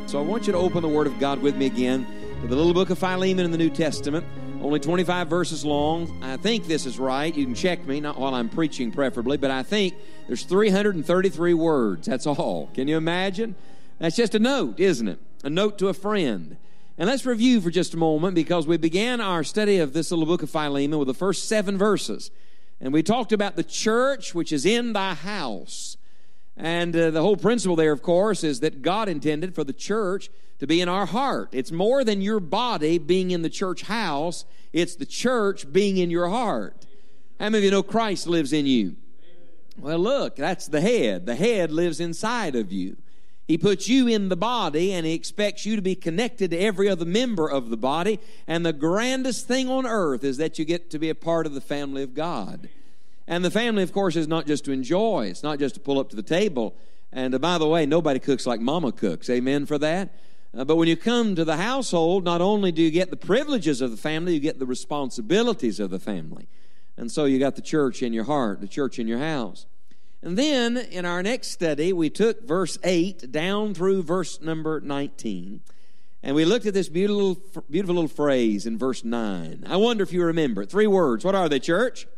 So I want you to open the Word of God with me again to the little book of Philemon in the New Testament. Only 25 verses long. I think this is right. You can check me, not while I'm preaching preferably, but I think there's 333 words. That's all. Can you imagine? That's just a note, isn't it? A note to a friend. And let's review for just a moment, because we began our study of this little book of Philemon with the first 7 verses. And we talked about the church which is in thy house. And the whole principle there, of course, is that God intended for the church to be in our heart. It's more than your body being in the church house. It's the church being in your heart. How many of you know Christ lives in you? Well, look, that's the head. The head lives inside of you. He puts you in the body, and He expects you to be connected to every other member of the body. And the grandest thing on earth is that you get to be a part of the family of God. And the family, of course, is not just to enjoy. It's not just to pull up to the table. And by the way, nobody cooks like Mama cooks. Amen for that? But when you come to the household, not only do you get the privileges of the family, you get the responsibilities of the family. And so you got the church in your heart, the church in your house. And then, in our next study, we took verse 8 down through verse number 19. And we looked at this beautiful little phrase in verse 9. I wonder if you remember it. 3 words. What are they, church?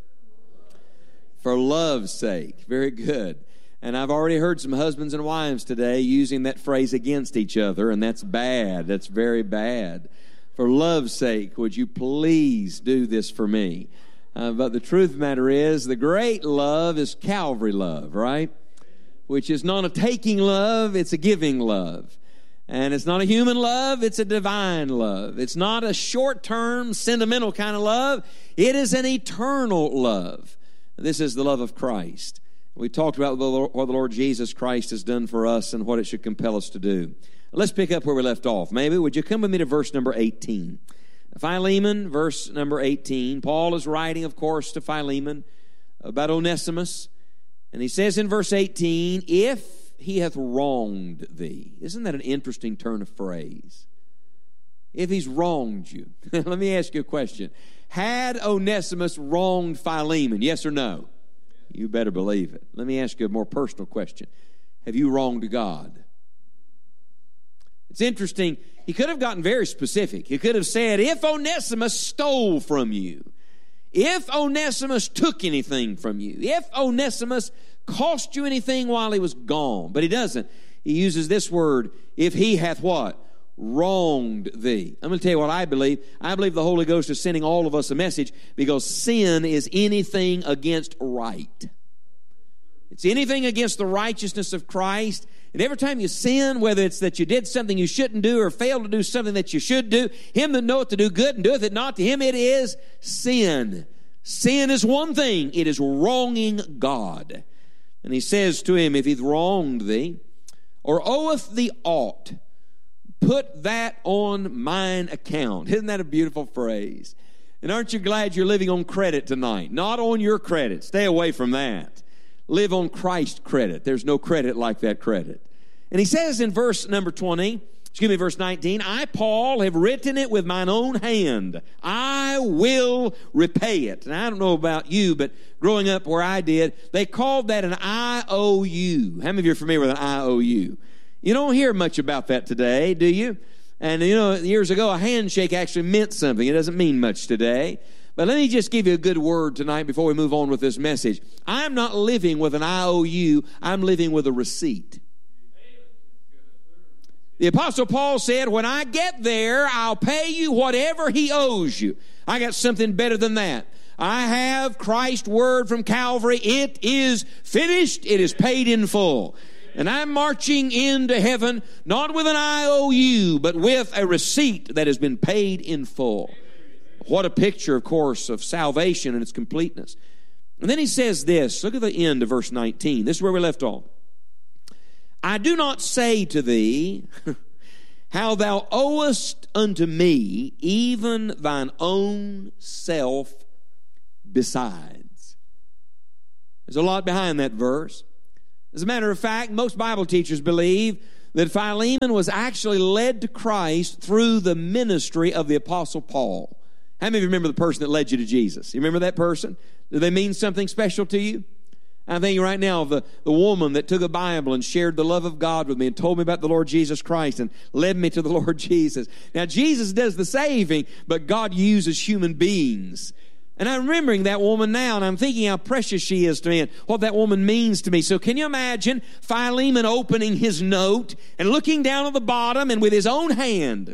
For love's sake. Very good. And I've already heard some husbands and wives today using that phrase against each other, and that's bad. That's very bad. For love's sake, would you please do this for me? But the truth of the matter is, the great love is Calvary love, right? Which is not a taking love, it's a giving love. And it's not a human love, it's a divine love. It's not a short-term, sentimental kind of love. It is an eternal love. This is the love of Christ. We talked about what the Lord Jesus Christ has done for us and what it should compel us to do. Let's pick up where we left off. Maybe, would you come with me to verse number 18? Philemon, verse number 18. Paul is writing, of course, to Philemon about Onesimus. And he says in verse 18, if he hath wronged thee. Isn't that an interesting turn of phrase? If he's wronged you. Let me ask you a question. Had Onesimus wronged Philemon? Yes or no? You better believe it. Let me ask you a more personal question. Have you wronged God? It's interesting. He could have gotten very specific. He could have said, if Onesimus stole from you, if Onesimus took anything from you, if Onesimus cost you anything while he was gone. But he doesn't. He uses this word, if he hath what? Wronged thee. I'm going to tell you what I believe. I believe the Holy Ghost is sending all of us a message, because sin is anything against right. It's anything against the righteousness of Christ. And every time you sin, whether it's that you did something you shouldn't do or failed to do something that you should do, him that knoweth to do good and doeth it not, to him it is sin. Sin is one thing. It is wronging God. And he says to him, if he'th wronged thee, or oweth thee aught, put that on mine account. Isn't that a beautiful phrase? And aren't you glad you're living on credit tonight? Not on your credit. Stay away from that. Live on Christ's credit. There's no credit like that credit. And he says in verse 19, I, Paul, have written it with mine own hand. I will repay it. And I don't know about you, but growing up where I did, they called that an IOU. How many of you are familiar with an IOU? You don't hear much about that today, do you? And you know, years ago, a handshake actually meant something. It doesn't mean much today. But let me just give you a good word tonight before we move on with this message. I'm not living with an IOU. I'm living with a receipt. The Apostle Paul said, when I get there, I'll pay you whatever he owes you. I got something better than that. I have Christ's word from Calvary. It is finished. It is paid in full. And I'm marching into heaven, not with an IOU, but with a receipt that has been paid in full. What a picture, of course, of salvation and its completeness. And then he says this. Look at the end of verse 19. This is where we left off. I do not say to thee how thou owest unto me even thine own self besides. There's a lot behind that verse. As a matter of fact, most Bible teachers believe that Philemon was actually led to Christ through the ministry of the Apostle Paul. How many of you remember the person that led you to Jesus? You remember that person? Do they mean something special to you? I'm thinking right now of the woman that took a Bible and shared the love of God with me and told me about the Lord Jesus Christ and led me to the Lord Jesus. Now, Jesus does the saving, but God uses human beings. And I'm remembering that woman now, and I'm thinking how precious she is to me and what that woman means to me. So can you imagine Philemon opening his note and looking down at the bottom, and with his own hand,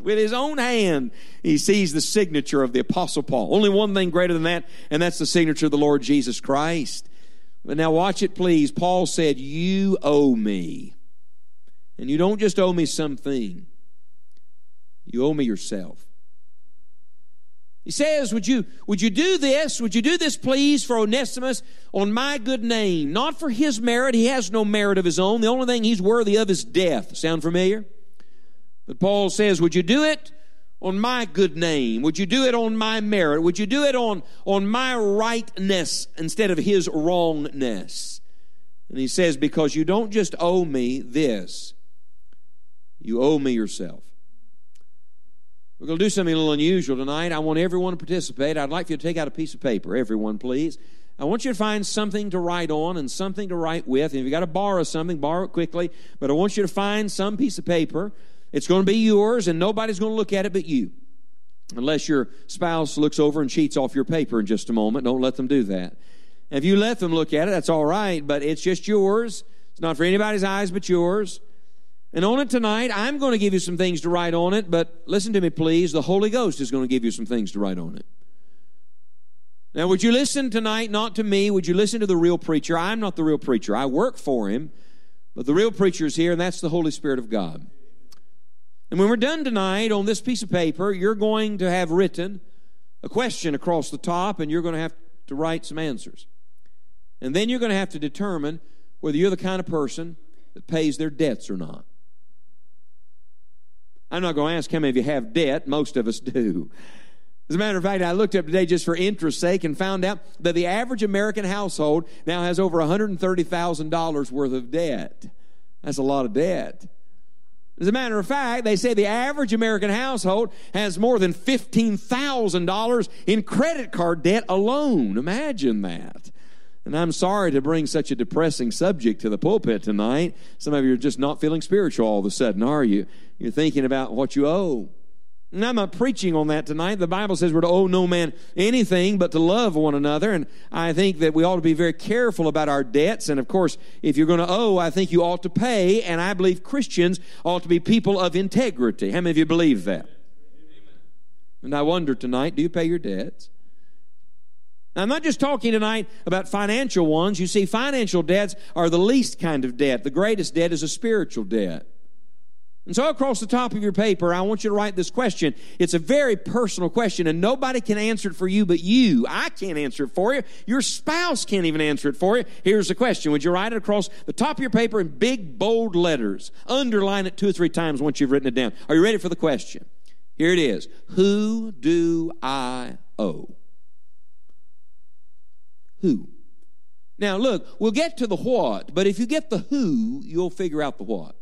he sees the signature of the Apostle Paul. Only one thing greater than that, and that's the signature of the Lord Jesus Christ. But now watch it, please. Paul said, you owe me. And you don't just owe me something. You owe me yourself. He says, would you do this? Would you do this, please, for Onesimus on my good name? Not for his merit. He has no merit of his own. The only thing he's worthy of is death. Sound familiar? But Paul says, would you do it on my good name? Would you do it on my merit? Would you do it on my rightness instead of his wrongness? And he says, because you don't just owe me this, you owe me yourself. We're going to do something a little unusual tonight. I want everyone to participate. I'd like for you to take out a piece of paper, everyone, please. I want you to find something to write on and something to write with. And if you've got to borrow something, borrow it quickly. But I want you to find some piece of paper. It's going to be yours, and nobody's going to look at it but you. Unless your spouse looks over and cheats off your paper in just a moment. Don't let them do that. And if you let them look at it, that's all right, but it's just yours. It's not for anybody's eyes but yours. And on it tonight, I'm going to give you some things to write on it, but listen to me, please. The Holy Ghost is going to give you some things to write on it. Now, would you listen tonight, not to me? Would you listen to the real preacher? I'm not the real preacher. I work for him, but the real preacher is here, and that's the Holy Spirit of God. And when we're done tonight on this piece of paper, you're going to have written a question across the top, and you're going to have to write some answers. And then you're going to have to determine whether you're the kind of person that pays their debts or not. I'm not going to ask how many of you have debt. Most of us do. As a matter of fact, I looked up today just for interest's sake and found out that the average American household now has over $130,000 worth of debt. That's a lot of debt. As a matter of fact, they say the average American household has more than $15,000 in credit card debt alone. Imagine that. And I'm sorry to bring such a depressing subject to the pulpit tonight. Some of you are just not feeling spiritual all of a sudden, are you? You're thinking about what you owe. And I'm not preaching on that tonight. The Bible says we're to owe no man anything but to love one another. And I think that we ought to be very careful about our debts. And of course, if you're going to owe, I think you ought to pay. And I believe Christians ought to be people of integrity. How many of you believe that? And I wonder tonight, do you pay your debts? Now, I'm not just talking tonight about financial ones. You see, financial debts are the least kind of debt. The greatest debt is a spiritual debt. And so across the top of your paper, I want you to write this question. It's a very personal question, and nobody can answer it for you but you. I can't answer it for you. Your spouse can't even answer it for you. Here's the question. Would you write it across the top of your paper in big, bold letters? Underline it 2 or 3 times once you've written it down. Are you ready for the question? Here it is. Who do I owe? Who? Now, look, we'll get to the what, but if you get the who, you'll figure out the what.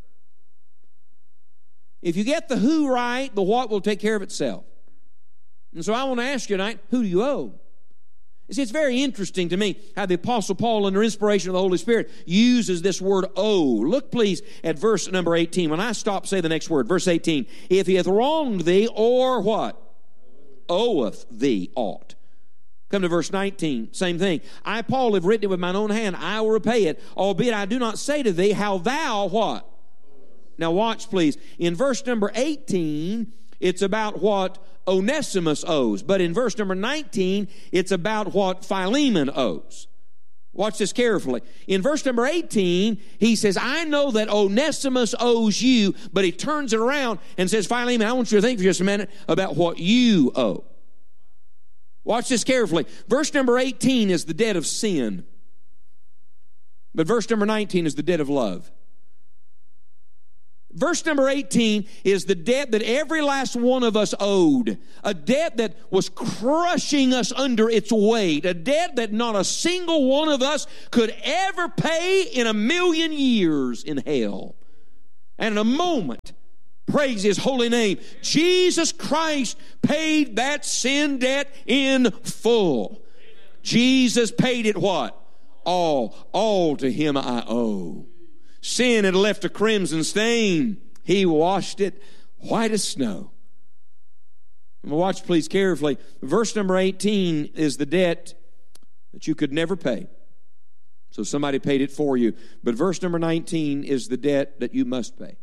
If you get the who right, the what will take care of itself. And so I want to ask you tonight, who do you owe? You see, it's very interesting to me how the Apostle Paul, under inspiration of the Holy Spirit, uses this word owe. Look, please, at verse number 18. When I stop, say the next word. Verse 18. If he hath wronged thee, or what? Oweth thee aught. Come to verse 19, same thing. I, Paul, have written it with mine own hand. I will repay it, albeit I do not say to thee how thou what? Now watch, please. In verse number 18, it's about what Onesimus owes. But in verse number 19, it's about what Philemon owes. Watch this carefully. In verse number 18, he says, I know that Onesimus owes you, but he turns it around and says, Philemon, I want you to think for just a minute about what you owe. Watch this carefully. Verse number 18 is the debt of sin. But verse number 19 is the debt of love. Verse number 18 is the debt that every last one of us owed. A debt that was crushing us under its weight. A debt that not a single one of us could ever pay in a million years in hell. And in a moment, praise His holy name, Jesus Christ paid that sin debt in full. Jesus paid it what? All to him I owe. Sin had left a crimson stain. He washed it white as snow. Watch please carefully. Verse number 18 is the debt that you could never pay. So somebody paid it for you. But verse number 19 is the debt that you must pay.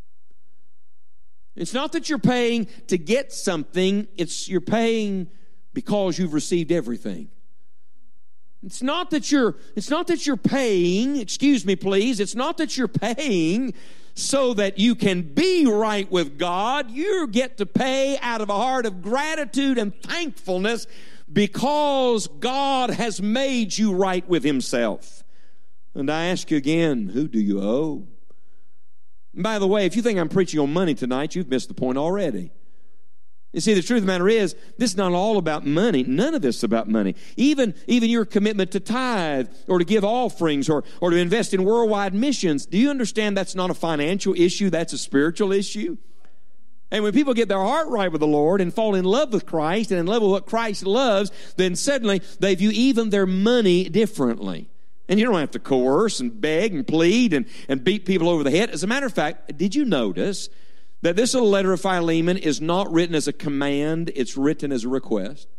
It's not that you're paying to get something. You're paying because you've received everything. It's not that you're paying, excuse me please, it's not that you're paying so that you can be right with God. You get to pay out of a heart of gratitude and thankfulness because God has made you right with himself. And I ask you again, who do you owe? And by the way, if you think I'm preaching on money tonight, you've missed the point already. You see, the truth of the matter is, this is not all about money. None of this is about money. Even your commitment to tithe or to give offerings or to invest in worldwide missions. Do you understand that's not a financial issue? That's a spiritual issue. And when people get their heart right with the Lord and fall in love with Christ and in love with what Christ loves, then suddenly they view even their money differently. And you don't have to coerce and beg and plead and beat people over the head. As a matter of fact, did you notice that this little letter of Philemon is not written as a command, it's written as a request?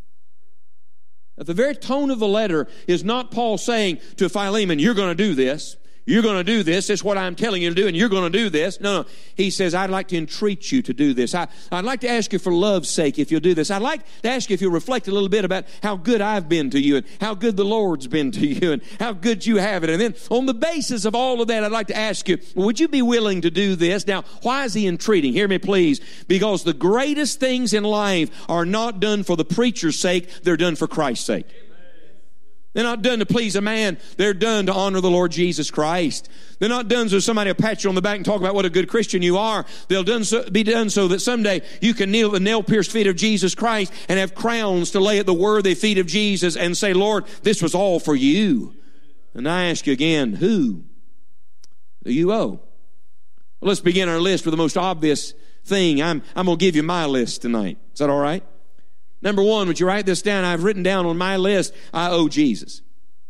That the very tone of the letter is not Paul saying to Philemon, you're going to do this. You're going to do this. This is what I'm telling you to do, and you're going to do this. No. He says, I'd like to entreat you to do this. I'd like to ask you for love's sake if you'll do this. I'd like to ask you if you'll reflect a little bit about how good I've been to you and how good the Lord's been to you and how good you have it. And then on the basis of all of that, I'd like to ask you, would you be willing to do this? Now, why is he entreating? Hear me, please. Because the greatest things in life are not done for the preacher's sake. They're done for Christ's sake. They're not done to please a man. They're done to honor the Lord Jesus Christ. They're not done so somebody will pat you on the back and talk about what a good Christian you are. They'll be done so that someday you can kneel at the nail-pierced feet of Jesus Christ and have crowns to lay at the worthy feet of Jesus and say, Lord, this was all for you. And I ask you again, who do you owe? Well, let's begin our list with the most obvious thing. I'm going to give you my list tonight. Is that all right? Number one, would you write this down? I've written down on my list, I owe Jesus.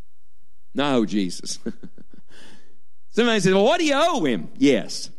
I owe Jesus. Somebody says, well, what do you owe him? Yes.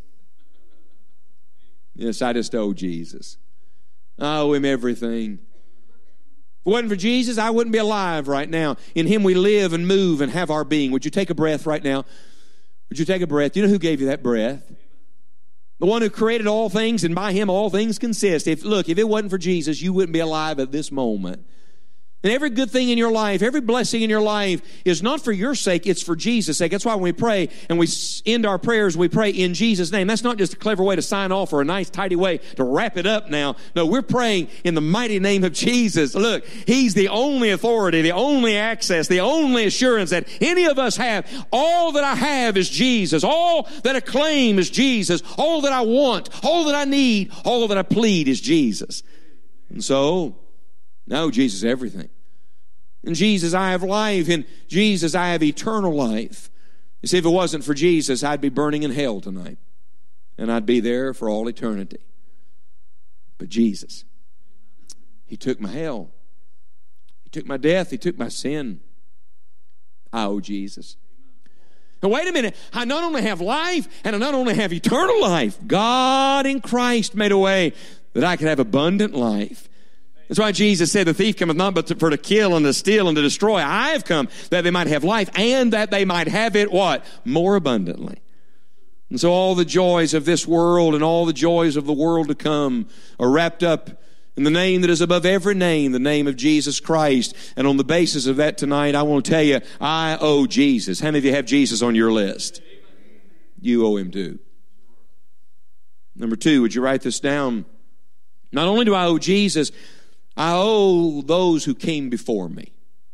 Yes, I just owe Jesus. I owe him everything. If it wasn't for Jesus, I wouldn't be alive right now. In him we live and move and have our being. Would you take a breath right now? Would you take a breath? Do you know who gave you that breath? The one who created all things, and by him all things consist. If it wasn't for Jesus, you wouldn't be alive at this moment. And every good thing in your life, every blessing in your life is not for your sake, it's for Jesus' sake. That's why when we pray and we end our prayers, we pray in Jesus' name. That's not just a clever way to sign off or a nice, tidy way to wrap it up now. No, we're praying in the mighty name of Jesus. Look, he's the only authority, the only access, the only assurance that any of us have. All that I have is Jesus. All that I claim is Jesus. All that I want, all that I need, all that I plead is Jesus. And so, no, Jesus, everything. In Jesus, I have life. In Jesus, I have eternal life. You see, if it wasn't for Jesus, I'd be burning in hell tonight. And I'd be there for all eternity. But Jesus, he took my hell. He took my death. He took my sin. I owe Jesus. Now, wait a minute. I not only have life, and I not only have eternal life. God in Christ made a way that I could have abundant life. That's why Jesus said, the thief cometh not but for to kill and to steal and to destroy. I have come that they might have life and that they might have it, what? More abundantly. And so all the joys of this world and all the joys of the world to come are wrapped up in the name that is above every name, the name of Jesus Christ. And on the basis of that tonight, I want to tell you, I owe Jesus. How many of you have Jesus on your list? You owe him too. Number two, would you write this down? Not only do I owe Jesus, I owe those who came before me.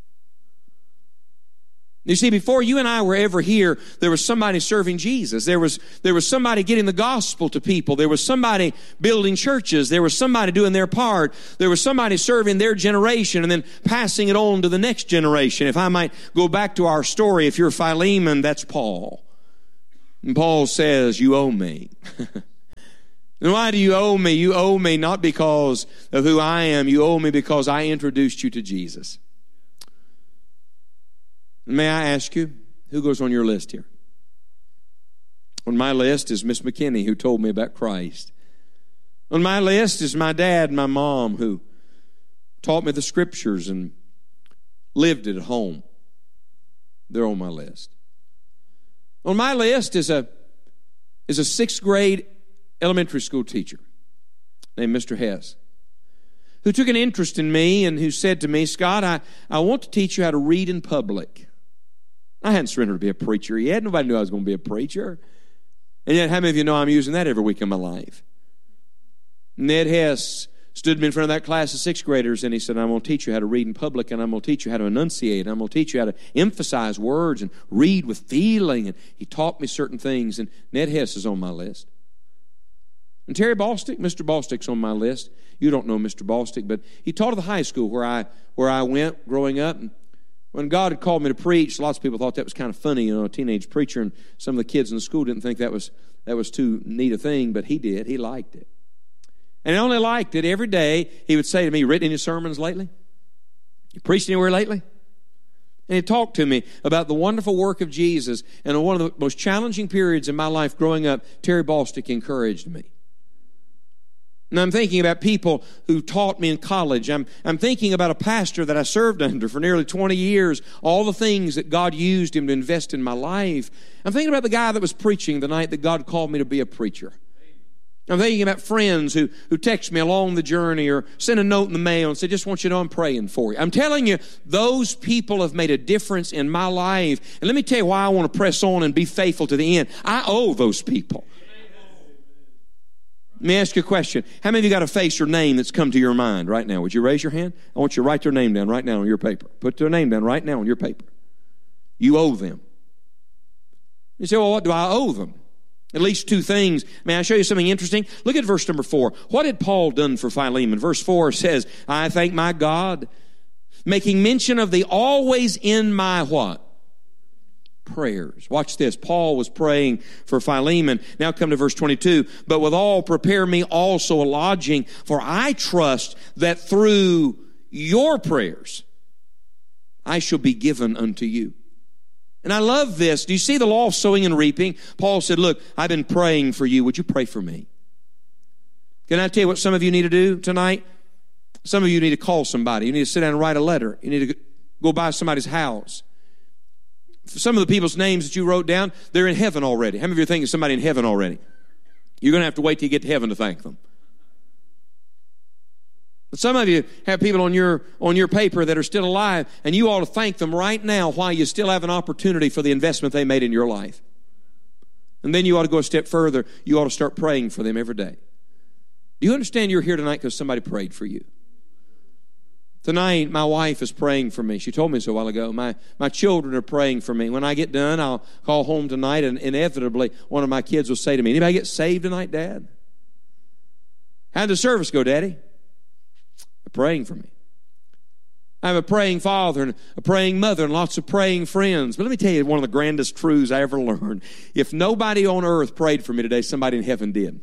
You see, before you and I were ever here, there was somebody serving Jesus. There was somebody getting the gospel to people. There was somebody building churches. There was somebody doing their part. There was somebody serving their generation and then passing it on to the next generation. If I might go back to our story, if you're Philemon, that's Paul. And Paul says, you owe me. And why do you owe me? You owe me not because of who I am. You owe me because I introduced you to Jesus. May I ask you, who goes on your list here? On my list is Miss McKinney, who told me about Christ. On my list is my dad and my mom, who taught me the Scriptures and lived it at home. They're on my list. On my list is a 6th grade elementary school teacher named Mr. Hess, who took an interest in me and who said to me, Scott, I want to teach you how to read in public. I hadn't surrendered to be a preacher yet. Nobody knew I was going to be a preacher. And yet, how many of you know I'm using that every week in my life? Ned Hess stood me in front of that class of 6th graders, and he said, I'm going to teach you how to read in public, and I'm going to teach you how to enunciate, and I'm going to teach you how to emphasize words and read with feeling. And he taught me certain things, and Ned Hess is on my list. And Terry Ballstick, Mr. Ballstick's on my list. You don't know Mr. Ballstick, but he taught at the high school where I went growing up. And when God had called me to preach, lots of people thought that was kind of funny, a teenage preacher, and some of the kids in the school didn't think that was too neat a thing, but he did. He liked it. And he only liked it every day. He would say to me, you written any sermons lately? You preached anywhere lately? And he talked to me about the wonderful work of Jesus. And in one of the most challenging periods in my life growing up, Terry Ballstick encouraged me. And I'm thinking about people who taught me in college. I'm thinking about a pastor that I served under for nearly 20 years, all the things that God used him to invest in my life. I'm thinking about the guy that was preaching the night that God called me to be a preacher. I'm thinking about friends who text me along the journey or send a note in the mail and say, just want you to know I'm praying for you. I'm telling you, those people have made a difference in my life. And let me tell you why I want to press on and be faithful to the end. I owe those people. Let me ask you a question. How many of you got a face or name that's come to your mind right now? Would you raise your hand? I want you to write their name down right now on your paper. Put their name down right now on your paper. You owe them. You say, well, what do I owe them? At least 2 things. May I show you something interesting? Look at verse number 4. What had Paul done for Philemon? Verse 4 says, I thank my God, making mention of thee always in my what? Prayers. Watch this. Paul was praying for Philemon. Now come to verse 22. But withal prepare me also a lodging, for I trust that through your prayers I shall be given unto you. And I love this. Do you see the law of sowing and reaping? Paul said, look, I've been praying for you. Would you pray for me? Can I tell you what some of you need to do tonight? Some of you need to call somebody. You need to sit down and write a letter. You need to go by somebody's house. Some of the people's names that you wrote down, they're in heaven already. How many of you are thinking somebody in heaven already? You're going to have to wait till you get to heaven to thank them. But some of you have people on your paper that are still alive, and you ought to thank them right now while you still have an opportunity for the investment they made in your life. And then you ought to go a step further. You ought to start praying for them every day. Do you understand you're here tonight because somebody prayed for you? Tonight, my wife is praying for me. She told me so a while ago. My children are praying for me. When I get done, I'll call home tonight, and inevitably, one of my kids will say to me, anybody get saved tonight, Dad? How'd the service go, Daddy? They're praying for me. I have a praying father and a praying mother and lots of praying friends. But let me tell you one of the grandest truths I ever learned. If nobody on earth prayed for me today, somebody in heaven did.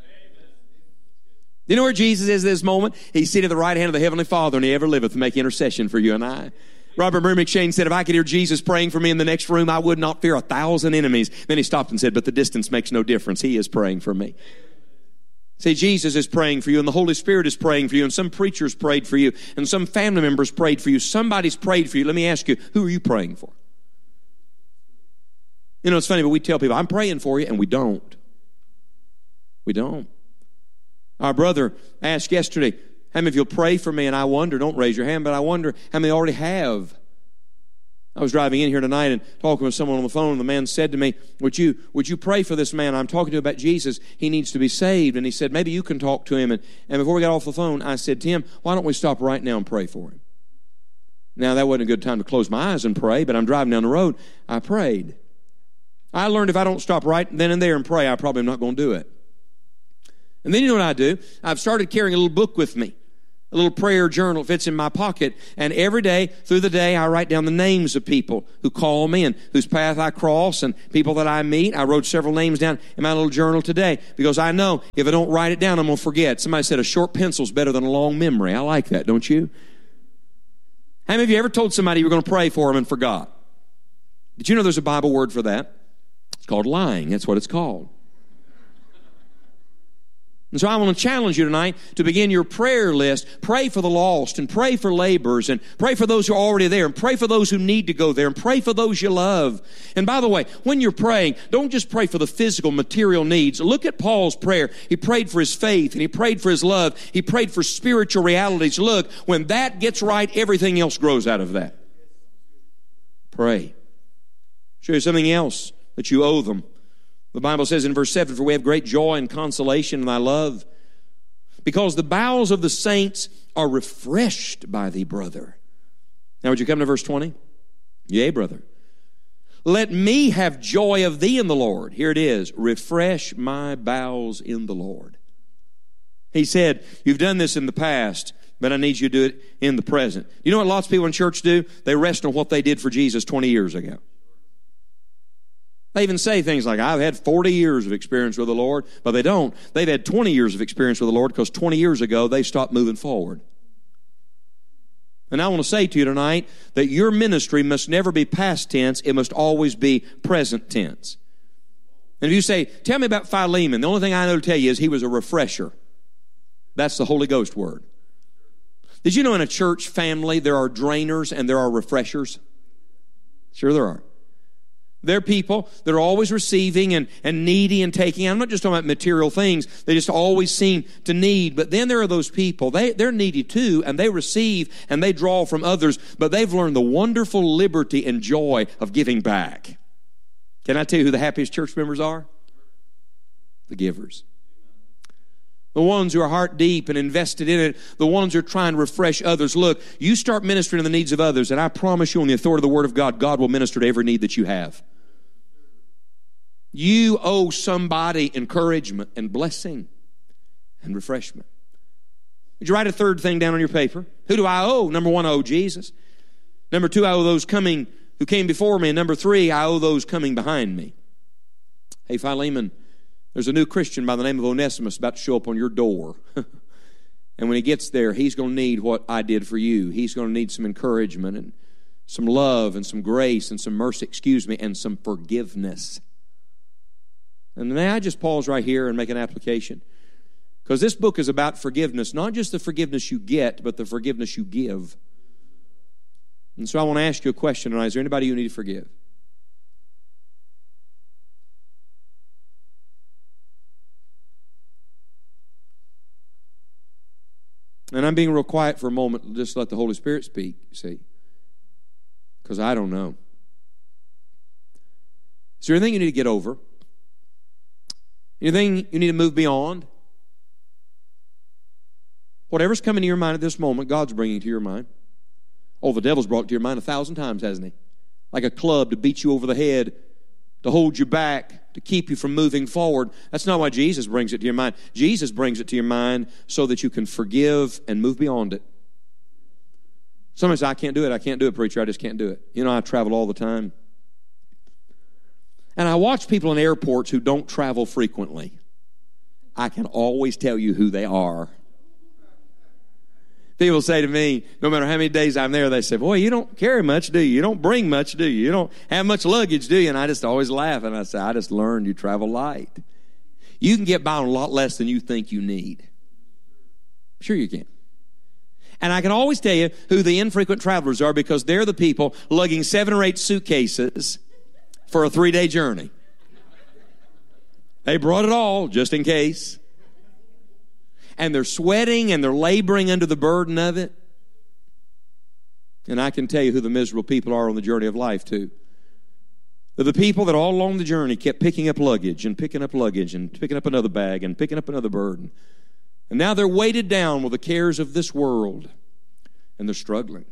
You know where Jesus is at this moment? He's seated at the right hand of the Heavenly Father, and He ever liveth to make intercession for you and I. Robert Murray McShane said, if I could hear Jesus praying for me in the next room, I would not fear 1,000 enemies. Then he stopped and said, but the distance makes no difference. He is praying for me. See, Jesus is praying for you, and the Holy Spirit is praying for you, and some preachers prayed for you, and some family members prayed for you. Somebody's prayed for you. Let me ask you, who are you praying for? You know, it's funny, but we tell people, I'm praying for you, and we don't. We don't. Our brother asked yesterday, how many of you will pray for me? And I wonder, don't raise your hand, but I wonder how many already have. I was driving in here tonight and talking with someone on the phone, and the man said to me, would you pray for this man? I'm talking to him about Jesus. He needs to be saved. And he said, maybe you can talk to him. And before we got off the phone, I said, Tim, why don't we stop right now and pray for him? Now, that wasn't a good time to close my eyes and pray, but I'm driving down the road. I prayed. I learned if I don't stop right then and there and pray, I probably am not going to do it. And then you know what I do? I've started carrying a little book with me, a little prayer journal fits in my pocket, and every day through the day I write down the names of people who call me and whose path I cross and people that I meet. I wrote several names down in my little journal today because I know if I don't write it down, I'm going to forget. Somebody said a short pencil's better than a long memory. I like that, don't you? How many of you ever told somebody you were going to pray for them and forgot? Did you know there's a Bible word for that? It's called lying. That's what it's called. And so I want to challenge you tonight to begin your prayer list. Pray for the lost and pray for laborers and pray for those who are already there and pray for those who need to go there and pray for those you love. And by the way, when you're praying, don't just pray for the physical, material needs. Look at Paul's prayer. He prayed for his faith and he prayed for his love. He prayed for spiritual realities. Look, when that gets right, everything else grows out of that. Pray. Show you something else that you owe them. The Bible says in verse 7, "For we have great joy and consolation in thy love, because the bowels of the saints are refreshed by thee, brother." Now would you come to verse 20? Yea, brother. "Let me have joy of thee in the Lord." Here it is. "Refresh my bowels in the Lord." He said, you've done this in the past, but I need you to do it in the present. You know what lots of people in church do? They rest on what they did for Jesus 20 years ago. They even say things like, "I've had 40 years of experience with the Lord," but they don't. They've had 20 years of experience with the Lord because 20 years ago they stopped moving forward. And I want to say to you tonight that your ministry must never be past tense. It must always be present tense. And if you say, "Tell me about Philemon," the only thing I know to tell you is he was a refresher. That's the Holy Ghost word. Did you know in a church family there are drainers and there are refreshers? Sure there are. They're people that are always receiving and needy and taking. I'm not just talking about material things. They just always seem to need. But then there are those people, they're needy too, and they receive and they draw from others, but they've learned the wonderful liberty and joy of giving back. Can I tell you who the happiest church members are? The givers. The ones who are heart deep and invested in it. The ones who are trying to refresh others. Look, you start ministering to the needs of others, and I promise you on the authority of the Word of God, God will minister to every need that you have. You owe somebody encouragement and blessing and refreshment. Would you write a third thing down on your paper? Who do I owe? Number one, I owe Jesus. Number two, I owe those who came before me. And number three, I owe those coming behind me. Hey, Philemon, there's a new Christian by the name of Onesimus about to show up on your door. And when he gets there, he's going to need what I did for you. He's going to need some encouragement and some love and some grace and some mercy, and some forgiveness. And may I just pause right here and make an application? Because this book is about forgiveness, not just the forgiveness you get, but the forgiveness you give. And so I want to ask you a question tonight. Is there anybody you need to forgive? And I'm being real quiet for a moment, just let the Holy Spirit speak, see? Because I don't know. Is there anything you need to get over? Anything you need to move beyond? Whatever's coming to your mind at this moment, God's bringing to your mind. Oh, the devil's brought it to your mind 1,000 times, hasn't he? Like a club to beat you over the head, to hold you back, to keep you from moving forward. That's not why Jesus brings it to your mind. Jesus brings it to your mind so that you can forgive and move beyond it. Somebody say, I can't do it, preacher. I just can't do it. You know, I travel all the time. And I watch people in airports who don't travel frequently. I can always tell you who they are. People say to me, no matter how many days I'm there, they say, boy, you don't carry much, do you? You don't bring much, do you? You don't have much luggage, do you? And I just always laugh, and I say, I just learned you travel light. You can get by on a lot less than you think you need. Sure you can. And I can always tell you who the infrequent travelers are, because they're the people lugging 7 or 8 suitcases for a 3-day journey. They brought it all just in case. And they're sweating and they're laboring under the burden of it. And I can tell you who the miserable people are on the journey of life too. They're the people that all along the journey kept picking up luggage and picking up luggage and picking up another bag and picking up another burden. And now they're weighted down with the cares of this world. And they're struggling.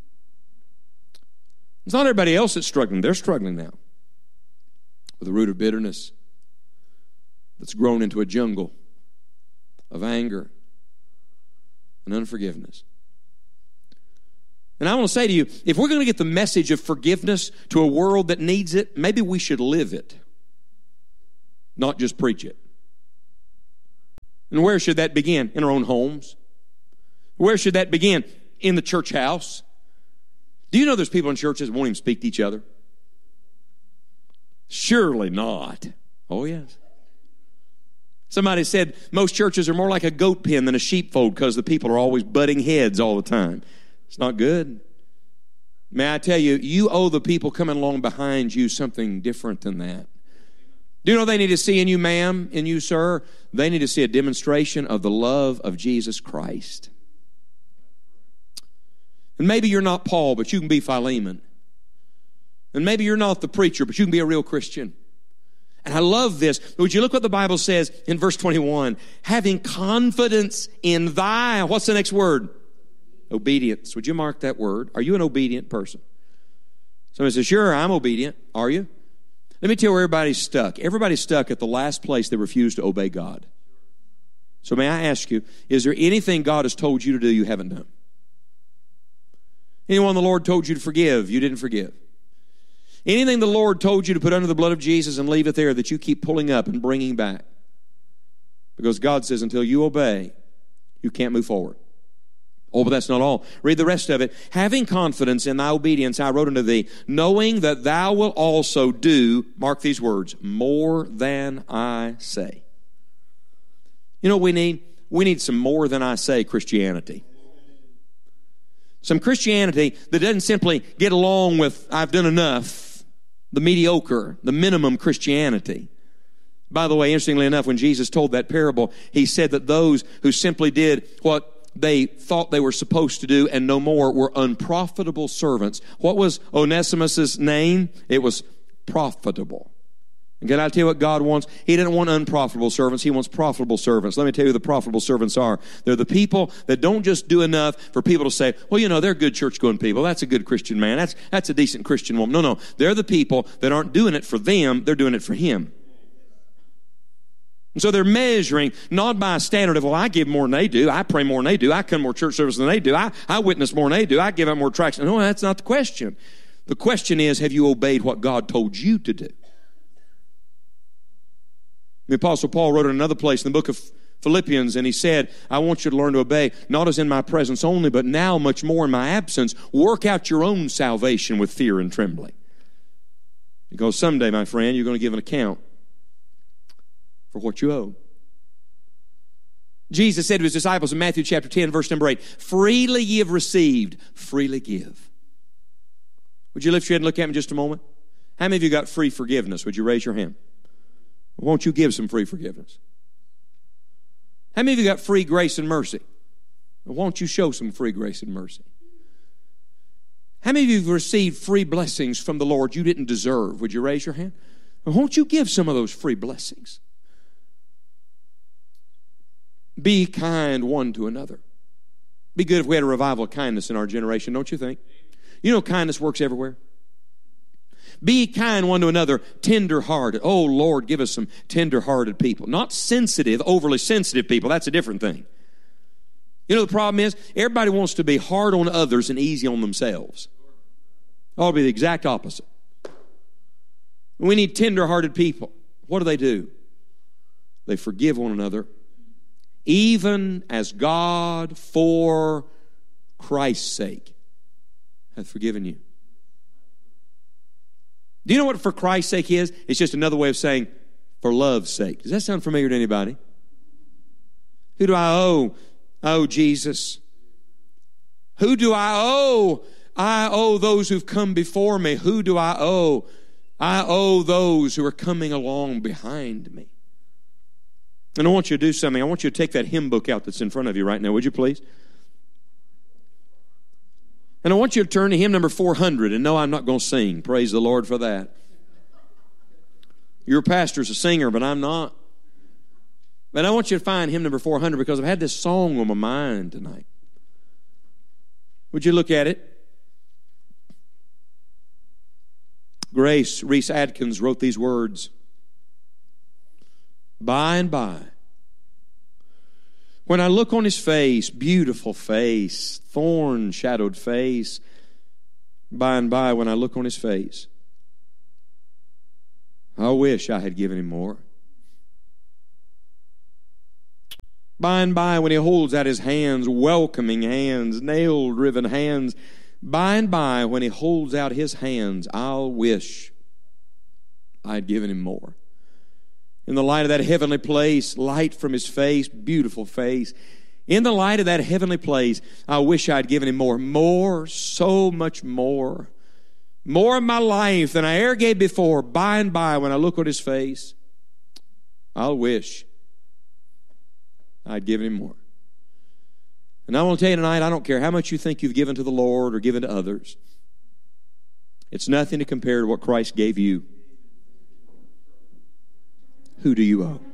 It's not everybody else that's struggling. They're struggling now with a root of bitterness that's grown into a jungle of anger and unforgiveness. And I want to say to you, if we're going to get the message of forgiveness to a world that needs it, maybe we should live it, not just preach it. And where should that begin? In our own homes. Where should that begin? In the church house. Do you know there's people in churches that won't even speak to each other? Surely not. Oh, yes. Somebody said most churches are more like a goat pen than a sheepfold because the people are always butting heads all the time. It's not good. May I tell you, you owe the people coming along behind you something different than that. Do you know they need to see in you, ma'am, in you, sir? They need to see a demonstration of the love of Jesus Christ. And maybe you're not Paul, but you can be Philemon. And maybe you're not the preacher, but you can be a real Christian. And I love this. Would you look what the Bible says in verse 21? Having confidence in thy, what's the next word? Obedience. Would you mark that word? Are you an obedient person? Somebody says, sure, I'm obedient. Are you? Let me tell you where everybody's stuck. Everybody's stuck at the last place they refuse to obey God. So may I ask you, is there anything God has told you to do you haven't done? Anyone the Lord told you to forgive, you didn't forgive? Anything the Lord told you to put under the blood of Jesus and leave it there that you keep pulling up and bringing back? Because God says until you obey, you can't move forward. Oh, but that's not all. Read the rest of it. Having confidence in thy obedience, I wrote unto thee, knowing that thou wilt also do, mark these words, more than I say. You know what we need? We need some more than I say Christianity. Some Christianity that doesn't simply get along with, I've done enough, the mediocre, the minimum Christianity. By the way, interestingly enough, when Jesus told that parable, he said that those who simply did what they thought they were supposed to do and no more were unprofitable servants. What was Onesimus' name? It was profitable. And can I tell you what God wants? He didn't want unprofitable servants. He wants profitable servants. Let me tell you who the profitable servants are. They're the people that don't just do enough for people to say, well, you know, they're good church-going people. That's a good Christian man. That's a decent Christian woman. No. They're the people that aren't doing it for them. They're doing it for Him. And so they're measuring not by a standard of, well, I give more than they do. I pray more than they do. I come to more church service than they do. I witness more than they do. I give up more tracts. No, that's not the question. The question is, have you obeyed what God told you to do? The Apostle Paul wrote in another place in the book of Philippians, and he said, I want you to learn to obey, not as in my presence only, but now much more in my absence. Work out your own salvation with fear and trembling. Because someday, my friend, you're going to give an account for what you owe. Jesus said to his disciples in Matthew chapter 10, verse number 8, freely ye have received, freely give. Would you lift your head and look at me just a moment? How many of you got free forgiveness? Would you raise your hand? Won't you give some free forgiveness? How many of you got free grace and mercy? Won't you show some free grace and mercy? How many of you have received free blessings from the Lord you didn't deserve? Would you raise your hand? Won't you give some of those free blessings? Be kind one to another. Be good if we had a revival of kindness in our generation, don't you think? You know kindness works everywhere. Be kind one to another, tender-hearted. Oh, Lord, give us some tender-hearted people. Not sensitive, overly sensitive people. That's a different thing. You know the problem is, everybody wants to be hard on others and easy on themselves. It ought to be the exact opposite. We need tender-hearted people. What do? They forgive one another, even as God, for Christ's sake, hath forgiven you. Do you know what for Christ's sake is? It's just another way of saying for love's sake. Does that sound familiar to anybody? Who do I owe? I owe Jesus. Who do I owe? I owe those who've come before me. Who do I owe? I owe those who are coming along behind me. And I want you to do something. I want you to take that hymn book out that's in front of you right now. Would you please? And I want you to turn to hymn number 400. And no, I'm not going to sing. Praise the Lord for that. Your pastor's a singer, but I'm not. But I want you to find hymn number 400 because I've had this song on my mind tonight. Would you look at it? Grace Reese Adkins wrote these words. By and by, when I look on his face, beautiful face, thorn-shadowed face, by and by, when I look on his face, I wish I had given him more. By and by, when he holds out his hands, welcoming hands, nail-driven hands, by and by, when he holds out his hands, I'll wish I had given him more. In the light of that heavenly place, light from his face, beautiful face. In the light of that heavenly place, I wish I had given him more. More, so much more. More of my life than I ever gave before. By and by, when I look at his face, I'll wish I'd given him more. And I want to tell you tonight, I don't care how much you think you've given to the Lord or given to others. It's nothing to compare to what Christ gave you. Who do you owe?